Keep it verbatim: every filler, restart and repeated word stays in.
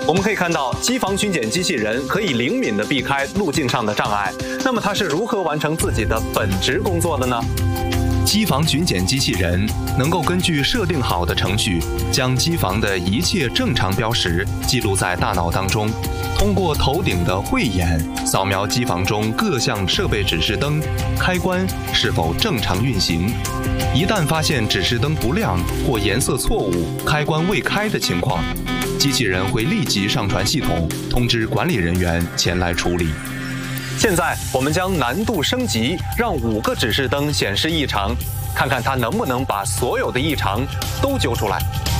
我们可以看到，机房巡检机器人可以灵敏地避开路径上的障碍。那么它是如何完成自己的本职工作的呢？ 机房巡检机器人能够根据设定好的程序，将机房的一切正常标识记录在大脑当中，通过头顶的慧眼扫描机房中各项设备指示灯、开关是否正常运行。一旦发现指示灯不亮或颜色错误、开关未开的情况，机器人会立即上传系统，通知管理人员前来处理。 现在我们将难度升级，让五个指示灯显示异常，看看它能不能把所有的异常都揪出来。